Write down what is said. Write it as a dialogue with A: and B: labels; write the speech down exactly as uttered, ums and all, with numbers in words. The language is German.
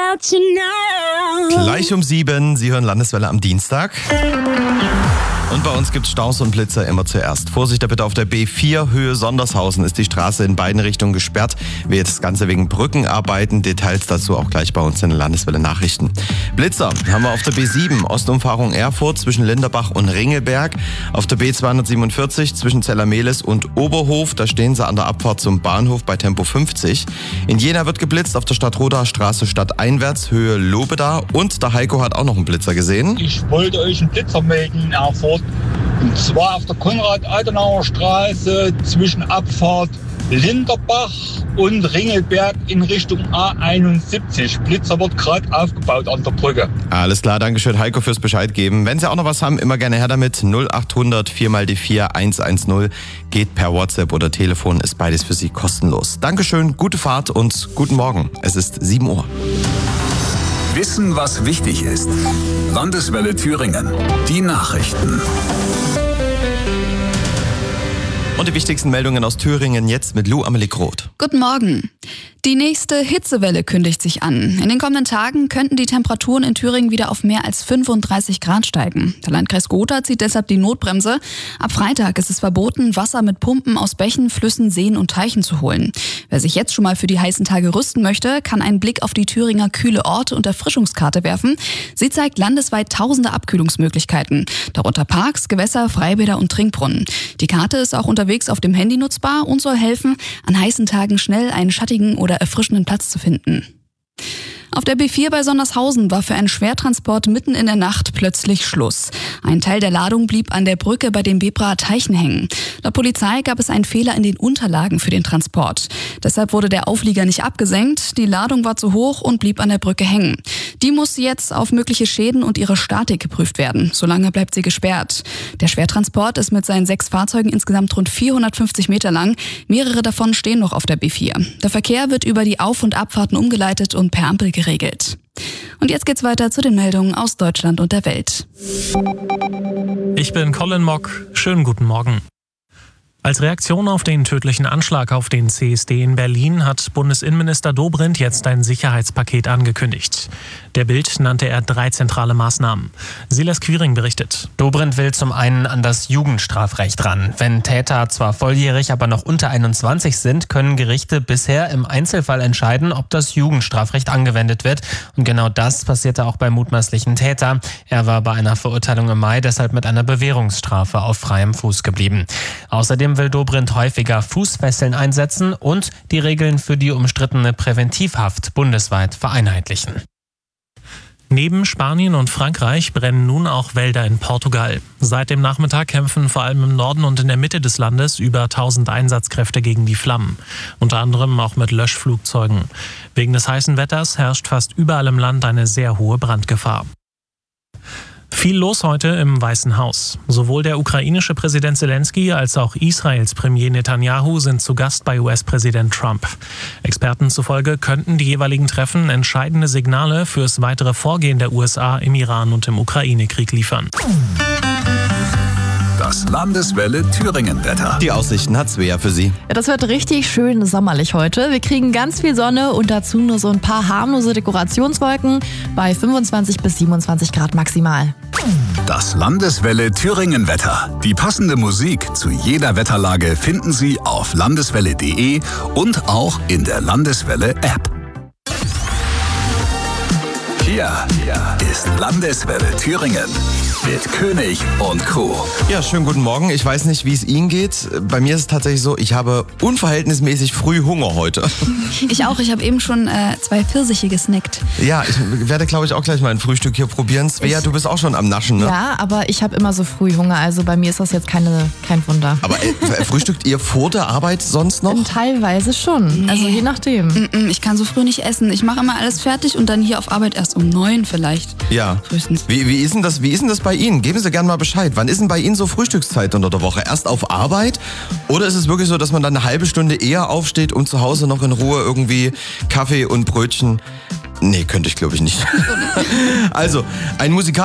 A: about you now.
B: Gleich um sieben, Sie hören Landeswelle am Dienstag. Und bei uns gibt es Staus und Blitzer immer zuerst. Vorsicht bitte auf der B vier Höhe Sondershausen ist die Straße in beiden Richtungen gesperrt. Wird das Ganze wegen Brückenarbeiten. Details dazu auch gleich bei uns in den Landeswelle Nachrichten. Blitzer haben wir auf der B sieben Ostumfahrung Erfurt zwischen Linderbach und Ringelberg. Auf der B zweihundertsiebenundvierzig zwischen Zellermehlis und Oberhof. Da stehen sie an der Abfahrt zum Bahnhof bei Tempo fünfzig. In Jena wird geblitzt auf der Stadtroder Straße stadteinwärts Höhe Lobeda. Und der Heiko hat auch noch einen Blitzer gesehen.
C: Ich wollte euch einen Blitzer melden in Erfurt. Und zwar auf der Konrad-Adenauer Straße zwischen Abfahrt Linderbach und Ringelberg in Richtung A einundsiebzig. Blitzer wird gerade aufgebaut an der Brücke.
B: Alles klar, danke schön Heiko fürs Bescheid geben. Wenn Sie auch noch was haben, immer gerne her damit. null acht hundert vier mal die vier eins eins null geht per WhatsApp oder Telefon, ist beides für Sie kostenlos. Dankeschön, gute Fahrt und guten Morgen. Es ist sieben Uhr.
D: Wissen, was wichtig ist. Landeswelle Thüringen. Die Nachrichten.
B: Und die wichtigsten Meldungen aus Thüringen jetzt mit Lou Amelie Groth.
E: Guten Morgen. Die nächste Hitzewelle kündigt sich an. In den kommenden Tagen könnten die Temperaturen in Thüringen wieder auf mehr als fünfunddreißig Grad steigen. Der Landkreis Gotha zieht deshalb die Notbremse. Ab Freitag ist es verboten, Wasser mit Pumpen aus Bächen, Flüssen, Seen und Teichen zu holen. Wer sich jetzt schon mal für die heißen Tage rüsten möchte, kann einen Blick auf die Thüringer kühle Orte und Erfrischungskarte werfen. Sie zeigt landesweit tausende Abkühlungsmöglichkeiten, darunter Parks, Gewässer, Freibäder und Trinkbrunnen. Die Karte ist auch unterwegs auf dem Handy nutzbar und soll helfen, an heißen Tagen schnell einen schattigen oder erfrischenden Platz zu finden. Auf der B vier bei Sondershausen war für einen Schwertransport mitten in der Nacht plötzlich Schluss. Ein Teil der Ladung blieb an der Brücke bei den Bebraer Teichen hängen. Laut Polizei gab es einen Fehler in den Unterlagen für den Transport. Deshalb wurde der Auflieger nicht abgesenkt, die Ladung war zu hoch und blieb an der Brücke hängen. Die muss jetzt auf mögliche Schäden und ihre Statik geprüft werden. Solange bleibt sie gesperrt. Der Schwertransport ist mit seinen sechs Fahrzeugen insgesamt rund vierhundertfünfzig Meter lang. Mehrere davon stehen noch auf der B vier. Der Verkehr wird über die Auf- und Abfahrten umgeleitet und per Ampel geregelt. Und jetzt geht's weiter zu den Meldungen aus Deutschland und der Welt.
F: Ich bin Colin Mock. Schönen guten Morgen. Als Reaktion auf den tödlichen Anschlag auf den C S D in Berlin hat Bundesinnenminister Dobrindt jetzt ein Sicherheitspaket angekündigt. Der Bild nannte er drei zentrale Maßnahmen. Silas Quiring berichtet.
G: Dobrindt will zum einen an das Jugendstrafrecht ran. Wenn Täter zwar volljährig, aber noch unter einundzwanzig sind, können Gerichte bisher im Einzelfall entscheiden, ob das Jugendstrafrecht angewendet wird. Und genau das passierte auch beim mutmaßlichen Täter. Er war bei einer Verurteilung im Mai deshalb mit einer Bewährungsstrafe auf freiem Fuß geblieben. Außerdem will Dobrindt häufiger Fußfesseln einsetzen und die Regeln für die umstrittene Präventivhaft bundesweit vereinheitlichen.
F: Neben Spanien und Frankreich brennen nun auch Wälder in Portugal. Seit dem Nachmittag kämpfen vor allem im Norden und in der Mitte des Landes über tausend Einsatzkräfte gegen die Flammen. Unter anderem auch mit Löschflugzeugen. Wegen des heißen Wetters herrscht fast überall im Land eine sehr hohe Brandgefahr. Viel los heute im Weißen Haus. Sowohl der ukrainische Präsident Zelensky als auch Israels Premier Netanyahu sind zu Gast bei U S-Präsident Trump. Experten zufolge könnten die jeweiligen Treffen entscheidende Signale fürs weitere Vorgehen der U S A im Iran und im Ukraine-Krieg liefern.
D: Das Landeswelle Thüringen-Wetter.
B: Die Aussichten hat Svea für Sie.
H: Ja, das wird richtig schön sommerlich heute. Wir kriegen ganz viel Sonne und dazu nur so ein paar harmlose Dekorationswolken bei fünfundzwanzig bis siebenundzwanzig Grad maximal.
D: Das Landeswelle Thüringen-Wetter. Die passende Musik zu jeder Wetterlage finden Sie auf landeswelle punkt de und auch in der Landeswelle-App. Hier ist Landeswelle Thüringen mit König und Co.
B: Ja, schönen guten Morgen. Ich weiß nicht, wie es Ihnen geht. Bei mir ist es tatsächlich so, ich habe unverhältnismäßig früh Hunger heute.
E: Ich auch. Ich habe eben schon äh, zwei Pfirsiche gesnackt.
B: Ja, ich werde, glaube ich, auch gleich mal ein Frühstück hier probieren. Svea,
H: Ich-
B: du bist auch schon am Naschen, ne?
H: Ja, aber ich habe immer so früh Hunger, also bei mir ist das jetzt keine, kein Wunder.
B: Aber äh, frühstückt ihr vor der Arbeit sonst noch?
H: Teilweise schon, also je nachdem.
E: Mm-mm, Ich kann so früh nicht essen. Ich mache immer alles fertig und dann hier auf Arbeit erst um neun vielleicht.
B: Ja.
E: Frühestens.
B: Wie, wie, ist denn das, wie ist denn das bei Ihnen? Geben Sie gerne mal Bescheid. Wann ist denn bei Ihnen so Frühstückszeit unter der Woche? Erst auf Arbeit? Oder ist es wirklich so, dass man dann eine halbe Stunde eher aufsteht, um zu Hause noch in Ruhe irgendwie Kaffee und Brötchen? Nee, könnte ich glaube ich nicht. Also, ein Musikal